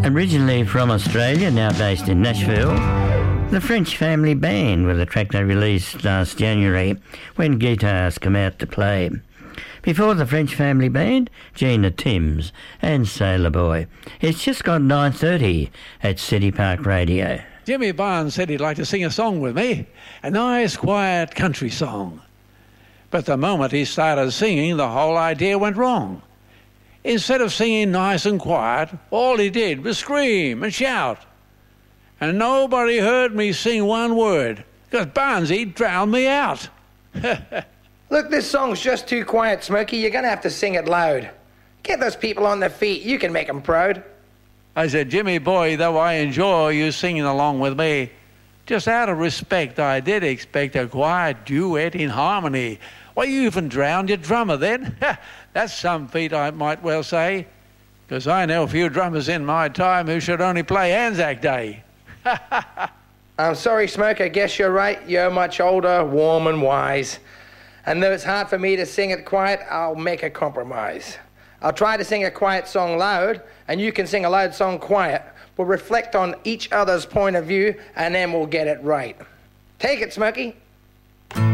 Originally from Australia, now based in Nashville, the French Family Band with a track they released last January when guitars come out to play. Before the French Family Band, Gina Timms and Sailor Boy. It's just gone 9:30 at City Park Radio. Jimmy Barnes said he'd like to sing a song with me, a nice, quiet country song. But the moment he started singing, the whole idea went wrong. Instead of singing nice and quiet, all he did was scream and shout. And nobody heard me sing one word, because Barnesy drowned me out. Look, this song's just too quiet, Smokey. You're going to have to sing it loud. Get those people on their feet. You can make them proud. I said, Jimmy boy, though I enjoy you singing along with me, just out of respect, I did expect a quiet duet in harmony. Well, you even drowned your drummer then. That's some feat, I might well say, because I know a few drummers in my time who should only play Anzac Day. I'm sorry, Smoke, I guess you're right. You're much older, warm and wise. And though it's hard for me to sing it quiet, I'll make a compromise. I'll try to sing a quiet song loud, and you can sing a loud song quiet. We'll reflect on each other's point of view, and then we'll get it right. Take it, Smokey.